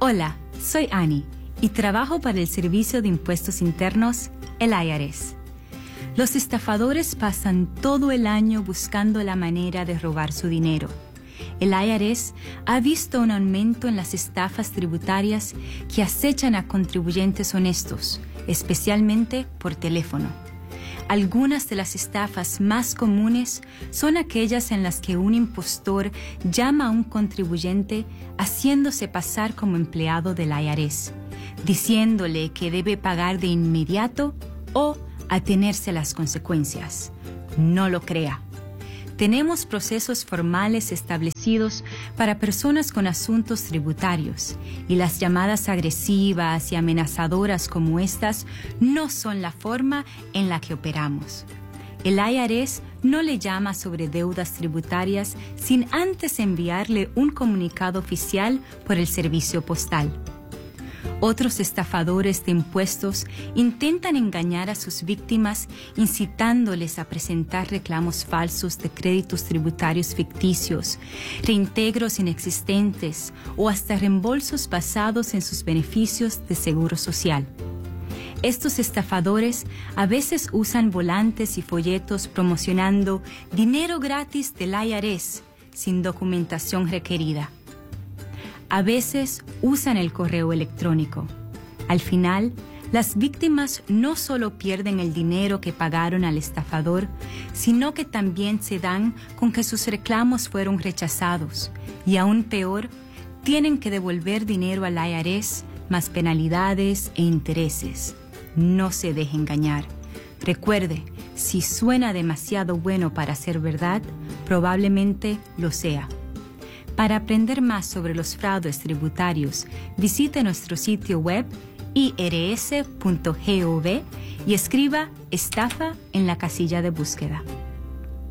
Hola, soy Annie y trabajo para el Servicio de Impuestos Internos, el IRS. Los estafadores pasan todo el año buscando la manera de robar su dinero. El IRS ha visto un aumento en las estafas tributarias que acechan a contribuyentes honestos, especialmente por teléfono. Algunas de las estafas más comunes son aquellas en las que un impostor llama a un contribuyente haciéndose pasar como empleado del IRS, diciéndole que debe pagar de inmediato o atenerse a las consecuencias. No lo crea. Tenemos procesos formales establecidos para personas con asuntos tributarios y las llamadas agresivas y amenazadoras como estas no son la forma en la que operamos. El IRS no le llama sobre deudas tributarias sin antes enviarle un comunicado oficial por el servicio postal. Otros estafadores de impuestos intentan engañar a sus víctimas incitándoles a presentar reclamos falsos de créditos tributarios ficticios, reintegros inexistentes o hasta reembolsos basados en sus beneficios de seguro social. Estos estafadores a veces usan volantes y folletos promocionando dinero gratis del IRS sin documentación requerida. A veces usan el correo electrónico. Al final, las víctimas no solo pierden el dinero que pagaron al estafador, sino que también se dan con que sus reclamos fueron rechazados y aún peor, tienen que devolver dinero al IRS, más penalidades e intereses. No se deje engañar. Recuerde, si suena demasiado bueno para ser verdad, probablemente lo sea. Para aprender más sobre los fraudes tributarios, visite nuestro sitio web irs.gov y escriba estafa en la casilla de búsqueda.